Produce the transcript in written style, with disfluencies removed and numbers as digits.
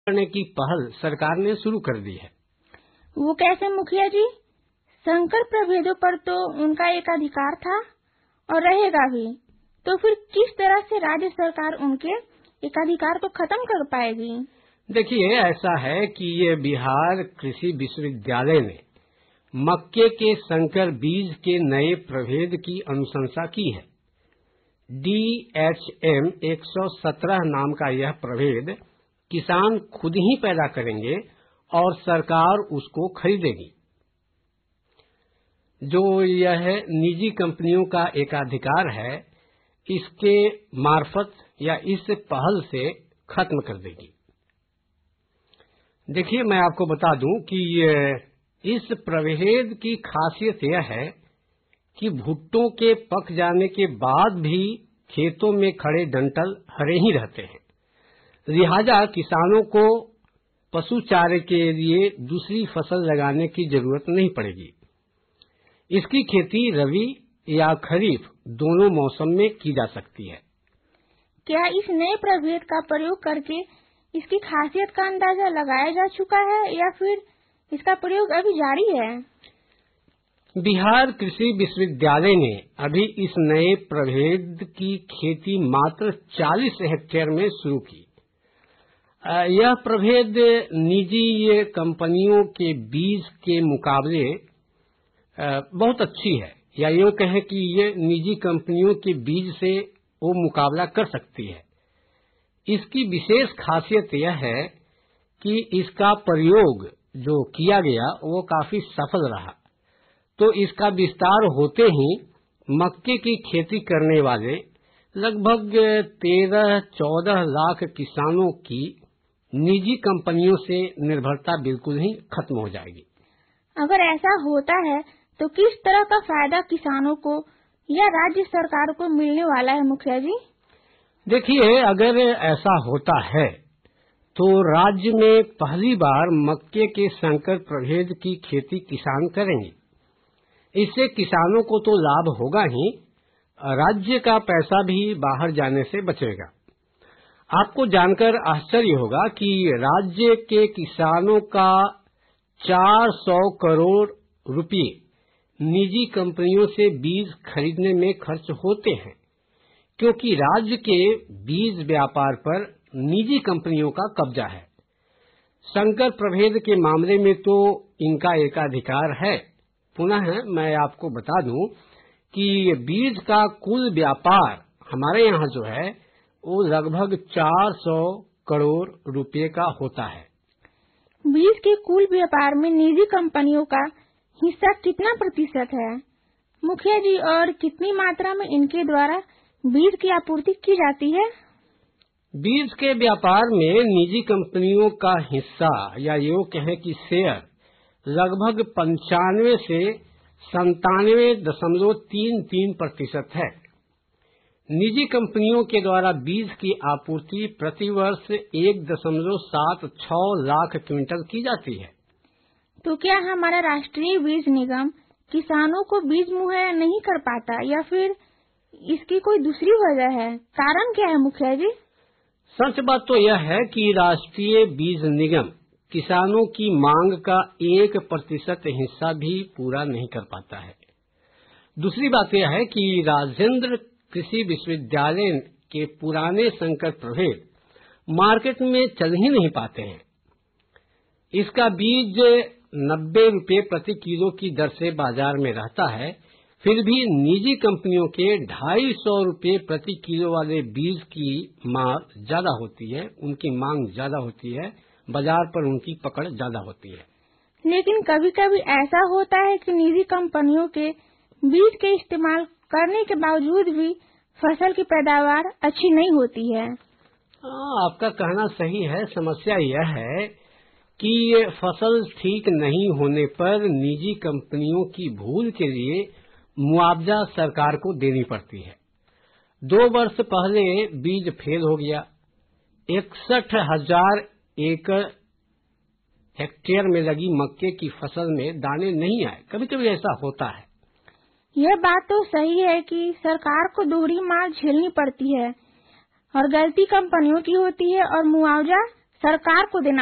करने की पहल सरकार ने शुरू कर दी है। वो कैसे मुखिया जी? संकर प्रभेदों पर तो उनका एकाधिकार था और रहेगा भी, तो फिर किस तरह से राज्य सरकार उनके एकाधिकार को खत्म कर पाएगी? देखिए, ऐसा है कि ये बिहार कृषि विश्वविद्यालय ने मक्के के संकर बीज के नए प्रभेद की अनुशंसा की है। DHM 117 नाम का यह प्रभेद किसान खुद ही पैदा करेंगे और सरकार उसको खरीदेगी। जो यह निजी कंपनियों का एकाधिकार है, इसके मार्फत या इस पहल से खत्म कर देगी। देखिए, मैं आपको बता दूं कि इस प्रभेद की खासियत यह है कि भुट्टों के पक जाने के बाद भी खेतों में खड़े डंठल हरे ही रहते हैं। लिहाजा किसानों को पशु चारे के लिए दूसरी फसल लगाने की जरूरत नहीं पड़ेगी। इसकी खेती रबी या खरीफ दोनों मौसम में की जा सकती है। क्या इस नए प्रभेद का प्रयोग करके इसकी खासियत का अंदाजा लगाया जा चुका है या फिर इसका प्रयोग अभी जारी है? बिहार कृषि विश्वविद्यालय ने अभी इस नए प्रभेद की खेती मात्र 40 हेक्टेयर में शुरू की। यह प्रभेद निजी कंपनियों के बीज के मुकाबले बहुत अच्छी है, या यूं कहें कि ये निजी कंपनियों के बीज से वो मुकाबला कर सकती है। इसकी विशेष खासियत यह है कि इसका प्रयोग जो किया गया वो काफी सफल रहा, तो इसका विस्तार होते ही मक्के की खेती करने वाले लगभग 13-14 लाख किसानों की निजी कंपनियों से निर्भरता बिल्कुल ही खत्म हो जाएगी। अगर ऐसा होता है तो किस तरह का फायदा किसानों को या राज्य सरकार को मिलने वाला है मुखिया जी? देखिए, अगर ऐसा होता है तो राज्य में पहली बार मक्के के संकर प्रभेद की खेती किसान करेंगे। इससे किसानों को तो लाभ होगा ही, राज्य का पैसा भी बाहर जाने से बचेगा। आपको जानकर आश्चर्य होगा कि राज्य के किसानों का 400 करोड़ रुपए निजी कंपनियों से बीज खरीदने में खर्च होते हैं, क्योंकि राज्य के बीज व्यापार पर निजी कंपनियों का कब्जा है। संकर प्रभेद के मामले में तो इनका एकाधिकार है। पुनः मैं आपको बता दूं कि बीज का कुल व्यापार हमारे यहाँ जो है वो लगभग 400 करोड़ रुपए का होता है। बीज के कुल व्यापार में निजी कंपनियों का हिस्सा कितना प्रतिशत है मुखिया जी, और कितनी मात्रा में इनके द्वारा बीज की आपूर्ति की जाती है? बीज के व्यापार में निजी कंपनियों का हिस्सा या यूं कहें कि शेयर लगभग 95 से 97.33% है। निजी कंपनियों के द्वारा बीज की आपूर्ति प्रतिवर्ष 1.76 लाख क्विंटल की जाती है। तो क्या हमारा राष्ट्रीय बीज निगम किसानों को बीज मुहैया नहीं कर पाता या फिर इसकी कोई दूसरी वजह है? कारण क्या है मुखिया जी? सच बात तो यह है कि राष्ट्रीय बीज निगम किसानों की मांग का 1% हिस्सा भी पूरा नहीं कर पाता है। दूसरी बात यह है कि राजेंद्र कृषि विश्वविद्यालय के पुराने संकर प्रभेद मार्केट में चल ही नहीं पाते हैं। इसका बीज 90 रुपये प्रति किलो की दर से बाजार में रहता है, फिर भी निजी कंपनियों के 250 रुपये प्रति किलो वाले बीज की मांग ज्यादा होती है, उनकी मांग ज्यादा होती है, बाजार पर उनकी पकड़ ज्यादा होती है। लेकिन कभी कभी ऐसा होता है कि निजी कंपनियों के बीज के इस्तेमाल करने के बावजूद भी फसल की पैदावार अच्छी नहीं होती है। आपका कहना सही है। समस्या यह है कि ये फसल ठीक नहीं होने पर निजी कंपनियों की भूल के लिए मुआवजा सरकार को देनी पड़ती है। 2 वर्ष पहले बीज फेल हो गया, 61,000 एकड़ हेक्टेयर में लगी मक्के की फसल में दाने नहीं आए। कभी कभी ऐसा होता है। यह बात तो सही है कि सरकार को दोहरी मार झेलनी पड़ती है और गलती कंपनियों की होती है और मुआवजा सरकार को देना